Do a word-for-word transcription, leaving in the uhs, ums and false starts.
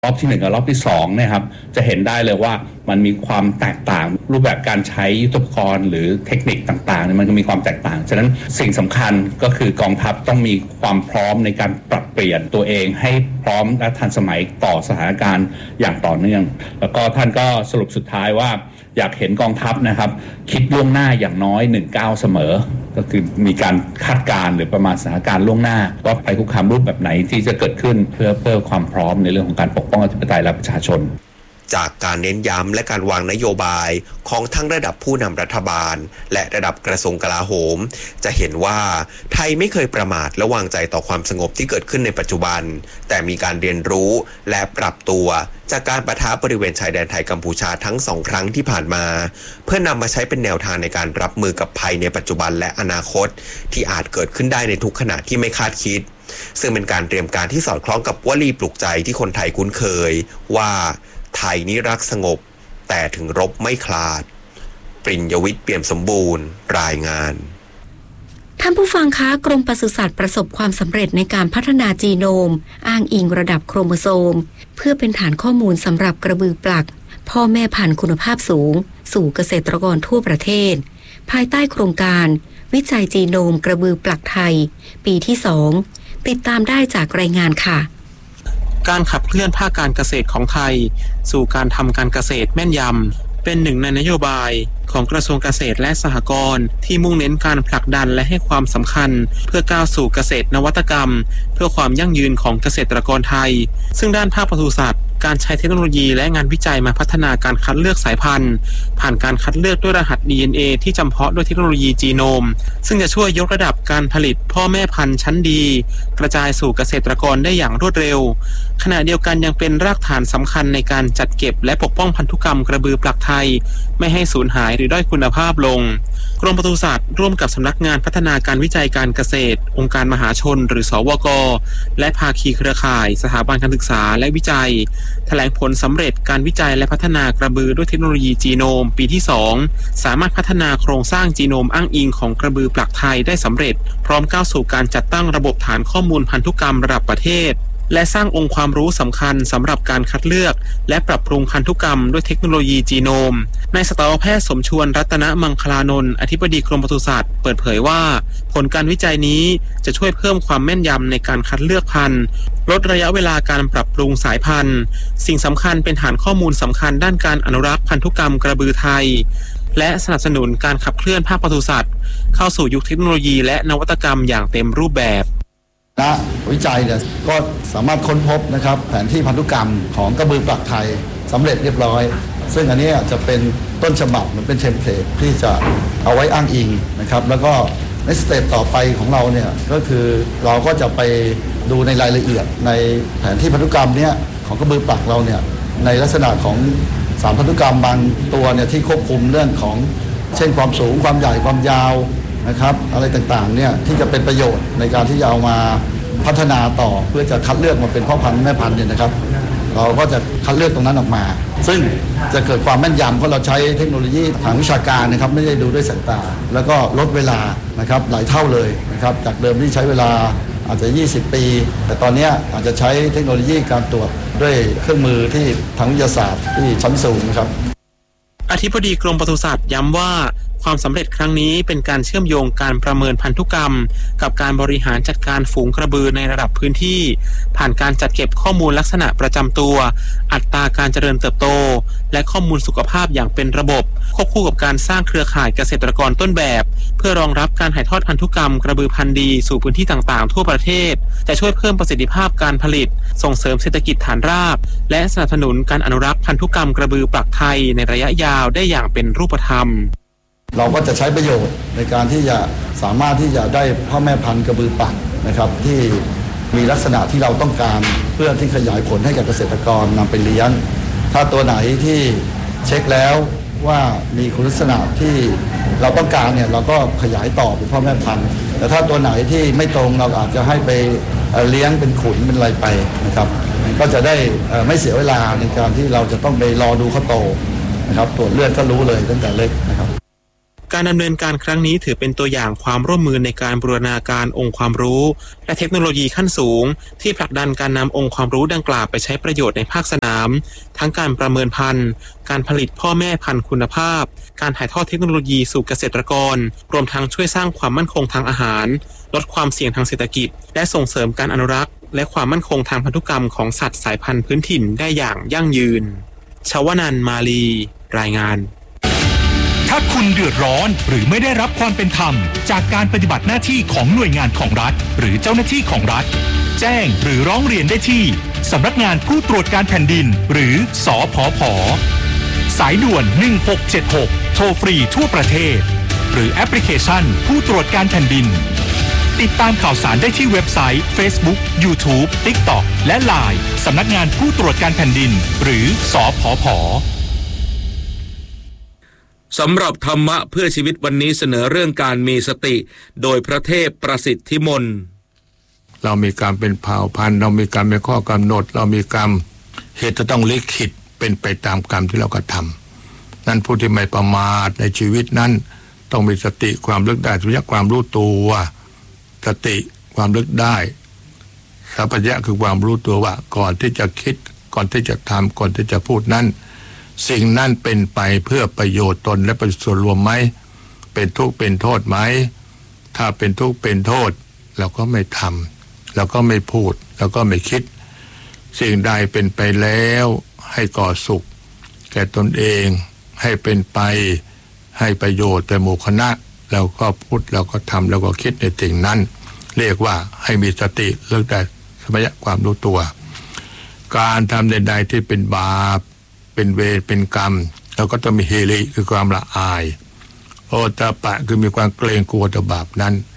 รอบที่หนึ่งกับรอบที่สองเนี่ยครับจะเห็นได้เลยว่ามันมีความแตกต่างรูปแบบการใช้ยุทโธปกรณ์หรือเทคนิคต่างๆเนี่ยมันก็มีความแตกต่างฉะนั้นสิ่งสำคัญก็คือกองทัพต้องมีความพร้อมในการปรับเปลี่ยนตัวเองให้พร้อมและทันสมัยต่อสถานการณ์อย่างต่อเนื่องแล้วก็ท่านก็สรุปสุดท้ายว่าอยากเห็นกองทัพนะครับคิดล่วงหน้าอย่างน้อยหนึ่งก้าวเสมอก็คือมีการคาดการณ์หรือประมาณสถานการณ์ล่วงหน้าว่าภัยคุกคามรูปแบบไหนที่จะเกิดขึ้นเพื่อเพิ่มความพร้อมในเรื่องของการปกป้องอธิปไตยและประชาชนจากการเน้นย้ำและการวางนโยบายของทั้งระดับผู้นำรัฐบาลและระดับกระทรวงกลาโหมจะเห็นว่าไทยไม่เคยประมาทและวางใจต่อความสงบที่เกิดขึ้นในปัจจุบันแต่มีการเรียนรู้และปรับตัวจากการปะทะบริเวณชายแดนไทยกัมพูชาทั้งสองครั้งที่ผ่านมาเพื่อนำมาใช้เป็นแนวทางในการรับมือกับภัยในปัจจุบันและอนาคตที่อาจเกิดขึ้นได้ในทุกขณะที่ไม่คาดคิดซึ่งเป็นการเตรียมการที่สอดคล้องกับวลีปลุกใจที่คนไทยคุ้นเคยว่าไทยนี้รักสงบแต่ถึงรบไม่คลาดปริญญวิทย์เปี่ยมสมบูรณ์รายงานท่านผู้ฟังคะกรมปศุสัตว์ประสบความสำเร็จในการพัฒนาจีโนมอ้างอิงระดับโครโมโซมเพื่อเป็นฐานข้อมูลสำหรับกระบือปลักพ่อแม่พันธุ์คุณภาพสูงสู่เกษตรกรทั่วประเทศภายใต้โครงการวิจัยจีโนมกระบือปลักไทยปีที่สองติดตามได้จากรายงานค่ะการขับเคลื่อนภาคการเกษตรของไทยสู่การทำการเกษตรแม่นยำเป็นหนึ่งในนโยบายของกระทรวงเกษตรและสหกรณ์ที่มุ่งเน้นการผลักดันและให้ความสำคัญเพื่อก้าวสู่เกษตรนวัตกรรมเพื่อความยั่งยืนของเกษตรกรไทยซึ่งด้านภาคปศุสัตว์การใช้เทคโนโลยีและงานวิจัยมาพัฒนาการคัดเลือกสายพันธุ์ผ่านการคัดเลือกด้วยรหัส ดี เอ็น เอ ที่จำเพาะด้วยเทคโนโลยีจีโนมซึ่งจะช่วยยกระดับการผลิตพ่อแม่พันธุ์ชั้นดีกระจายสู่เกษตรกรได้อย่างรวดเร็วขณะเดียวกันยังเป็นรากฐานสำคัญในการจัดเก็บและปกป้องพันธุกรรมกระบือปลักไทยไม่ให้สูญหายหรือด้อยคุณภาพลงกรมปศุสัตว์ร่วมกับสำนักงานพัฒนาการวิจัยการเกษตรองค์การมหาชนหรือสวกและภาคีเครือข่ายสถาบันการศึกษาและวิจัยแถลงผลสำเร็จการวิจัยและพัฒนากระบือด้วยเทคโนโลยีจีโนมปีที่สองสามารถพัฒนาโครงสร้างจีโนมอ้างอิงของกระบือปลักไทยได้สำเร็จพร้อมก้าวสู่การจัดตั้งระบบฐานข้อมูลพันธุกรรมระดับประเทศและสร้างองค์ความรู้สำคัญสำหรับการคัดเลือกและปรับปรุงพันธุกรรมด้วยเทคโนโลยีจีโนมนายสัตวแพทย์สมชวนรัตนมังคลานนท์อธิบดีกรมปศุสัตว์เปิดเผยว่าผลการวิจัยนี้จะช่วยเพิ่มความแม่นยำในการคัดเลือกพันธุ์ลดระยะเวลาการปรับปรุงสายพันธุ์สิ่งสำคัญเป็นฐานข้อมูลสำคัญด้านการอนุรักษ์พันธุกรรมกระบือไทยและสนับสนุนการขับเคลื่อนภาคปศุสัตว์เข้าสู่ยุคเทคโนโลยีและนวัตกรรมอย่างเต็มรูปแบบณวิจัยเนี่ยก็สามารถค้นพบนะครับแผนที่พันธุกรรมของกระบือปลักไทยสำเร็จเรียบร้อยซึ่งอันนี้จะเป็นต้นฉบับมันเป็นเทมเพลตที่จะเอาไว้อ้างอิงนะครับแล้วก็ในสเต็ปต่อไปของเราเนี่ยก็คือเราก็จะไปดูในรายละเอียดในแผนที่พันธุกรรมเนี่ยของกระบือปลักเราเนี่ยในลักษณะของสารพันธุกรรมบางตัวเนี่ยที่ควบคุมเรื่องของเช่นความสูงความใหญ่ความยาวนะครับอะไรต่างๆเนี่ยที่จะเป็นประโยชน์ในการที่จะเอามาพัฒนาต่อเพื่อจะคัดเลือกมาเป็นพ่อพันธุ์แม่พันธุ์เนี่ยนะครับเราก็จะคัดเลือกตรงนั้นออกมาซึ่งจะเกิดความแม่นยำเพราะเราใช้เทคโนโลยีทางวิชาการนะครับไม่ได้ดูด้วยสายตาแล้วก็ลดเวลานะครับหลายเท่าเลยนะครับจากเดิมที่ใช้เวลาอาจจะยี่สิบปีแต่ตอนนี้อาจจะใช้เทคโนโลยีการตรวจด้วยเครื่องมือที่ทางวิทยาศาสตร์ที่ชั้นสูงนะครับอธิบดีกรมปศุสัตว์ย้ำว่าความสำเร็จครั้งนี้เป็นการเชื่อมโยงการประเมินพันธุกรรมกับการบริหารจัดการฝูงกระบือในระดับพื้นที่ผ่านการจัดเก็บข้อมูลลักษณะประจำตัวอัตราการเจริญเติบโตและข้อมูลสุขภาพอย่างเป็นระบบควบคู่กับการสร้างเครือข่ายเกษตรกรต้นแบบเพื่อรองรับการถ่ายทอดพันธุกรรมกระบือพันธุ์ดีสู่พื้นที่ต่างๆทั่วประเทศจะช่วยเพิ่มประสิทธิภาพการผลิตส่งเสริมเศรษฐกิจฐานรากและสนับสนุนการอนุรักษ์พันธุกรรมกระบือปลักไทยในระยะยาวได้อย่างเป็นรูปธรรมเราก็จะใช้ประโยชน์ในการที่จะสามารถที่จะได้พ่อแม่พันธุ์กระบือปลักนะครับที่มีลักษณะที่เราต้องการเพื่อที่ขยายผลให้กับเกษตรกรนำไปเลี้ยงถ้าตัวไหนที่เช็คแล้วว่ามีคุณลักษณะที่เราต้องการเนี่ยเราก็ขยายต่อเป็นพ่อแม่พันธุ์แต่ถ้าตัวไหนที่ไม่ตรงเราอาจจะให้ไปเลี้ยงเป็นขุนเป็นอะไรไปนะครับก็จะได้ไม่เสียเวลาในการที่เราจะต้องไปรอดูเขาโตนะครับตรวจเลือดก็รู้เลยตั้งแต่เล็กนะครับการดำเนินการครั้งนี้ถือเป็นตัวอย่างความร่วมมือในการบูรณาการองค์ความรู้และเทคโนโลยีขั้นสูงที่ผลักดันการนำองค์ความรู้ดังกล่าวไปใช้ประโยชน์ในภาคสนามทั้งการประเมินพันธุ์การผลิตพ่อแม่พันธุ์คุณภาพการถ่ายทอดเทคโนโลยีสู่เกษตรกรรวมทั้งช่วยสร้างความมั่นคงทางอาหารลดความเสี่ยงทางเศรษฐกิจและส่งเสริมการอนุรักษ์และความมั่นคงทางพันธุกรรมของสัตว์สายพันธุ์พื้นถิ่นได้อย่างยั่งยืนชวนันท์มาลีรายงานถ้าคุณเดือดร้อนหรือไม่ได้รับความเป็นธรรมจากการปฏิบัติหน้าที่ของหน่วยงานของรัฐหรือเจ้าหน้าที่ของรัฐแจ้งหรือร้องเรียนได้ที่สำนักงานผู้ตรวจการแผ่นดินหรือสผผ.สายด่วนหนึ่งหกเจ็ดหกโทรฟรีทั่วประเทศหรือแอปพลิเคชันผู้ตรวจการแผ่นดินติดตามข่าวสารได้ที่เว็บไซต์ Facebook YouTube TikTok และ ไลน์ สำนักงานผู้ตรวจการแผ่นดินหรือสผผ. สำหรับธรรมะเพื่อชีวิตวันนี้เสนอเรื่องการมีสติโดยพระเทพประสิทธิมนต์เรามีกรรมเป็นเผ่าพันธุ์เรามีกรรมเป็นข้อกำหนดเรามีกรรมเหตุจะต้องลิขิตเป็นไปตามกรรมที่เรากระทำนั่นผู้ที่ไม่ประมาทในชีวิตนั้นต้องมีสติความลึกได้สัมปชัญญะความรู้ตัวสติความลึกได้สัมปชัญญะคือความรู้ตัวว่าก่อนที่จะคิดก่อนที่จะทำก่อนที่จะพูดนั้นสิ่งนั้นเป็นไปเพื่อประโยชน์ตนและประโยชน์ส่วนรวมไหมเป็นทุกข์เป็นโทษไหมถ้าเป็นทุกข์เป็นโทษเราก็ไม่ทำเราก็ไม่พูดเราก็ไม่คิดสิ่งใดเป็นไปแล้วให้ก่อสุขแก่ตนเองให้เป็นไปให้ประโยชน์แต่หมู่คณะเราก็พูดเราก็ทำเราก็คิดในสิ่งนั้นเรียกว่าให้มีสติเลิกได้สัมปชัญญะความรู้ตัวการทำใดๆที่เป็นบาปเป็นเวรเป็นกรรมเราก็ต้องมีเฮริคือความละอายโอตปะคือมีความเกรงกลัวต่อบาปนั้น